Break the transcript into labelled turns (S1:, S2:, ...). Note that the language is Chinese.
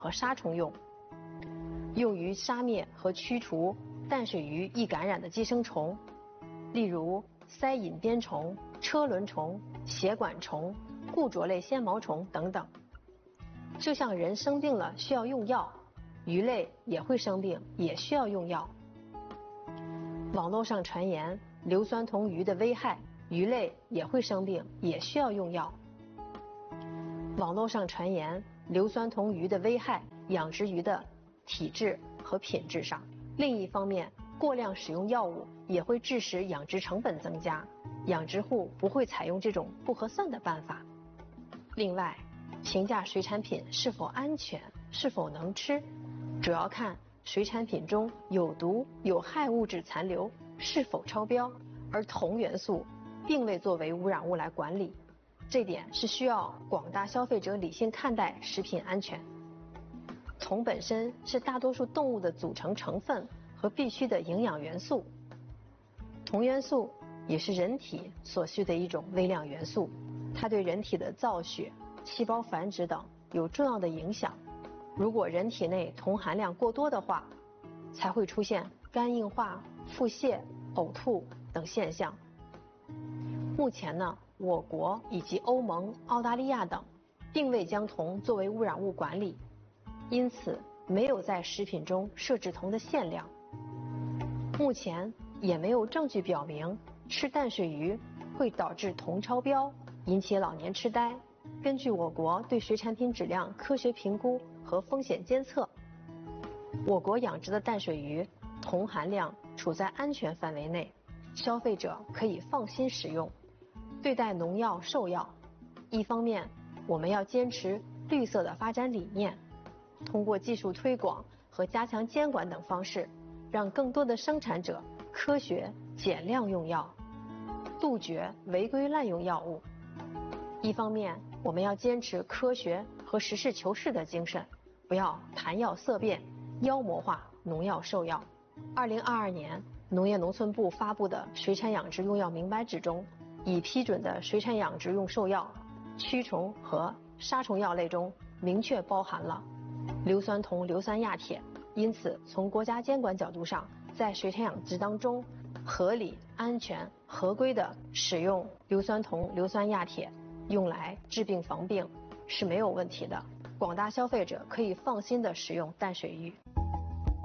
S1: 和杀虫用，用于杀灭和驱除淡水鱼易感染的寄生虫，例如鳃隐鞭虫、车轮虫、血管虫、固着类纤毛虫等等。就像人生病了需要用药，鱼类也会生病，也需要用药。网络上传言硫酸铜鱼的危害，鱼类也会生病，也需要用药。网络上传言硫酸铜鱼的危害，养殖鱼的体质和品质上。另一方面，过量使用药物也会致使养殖成本增加，养殖户不会采用这种不合算的办法。另外，评价水产品是否安全、是否能吃，主要看水产品中有毒有害物质残留是否超标，而铜元素并未作为污染物来管理，这点是需要广大消费者理性看待食品安全。铜本身是大多数动物的组成成分和必需的营养元素，铜元素也是人体所需的一种微量元素，它对人体的造血、细胞繁殖等有重要的影响。如果人体内铜含量过多的话，才会出现肝硬化、腹泻、呕吐等现象。目前呢，我国以及欧盟、澳大利亚等并未将铜作为污染物管理，因此没有在食品中设置铜的限量。目前也没有证据表明吃淡水鱼会导致铜超标，引起老年痴呆。根据我国对水产品质量科学评估和风险监测，我国养殖的淡水鱼铜含量处在安全范围内，消费者可以放心食用。对待农药、兽药，一方面我们要坚持绿色的发展理念，通过技术推广和加强监管等方式，让更多的生产者科学减量用药，杜绝违规滥用药物。一方面我们要坚持科学和实事求是的精神，不要谈药色变、妖魔化农药、兽药。2022年，农业农村部发布的水产养殖用药明白纸中，已批准的水产养殖用兽药、驱虫和杀虫药类中明确包含了硫酸铜、硫酸亚铁。因此，从国家监管角度上，在水产养殖当中，合理、安全、合规的使用硫酸铜、硫酸亚铁用来治病防病是没有问题的。广大消费者可以放心的食用淡水鱼。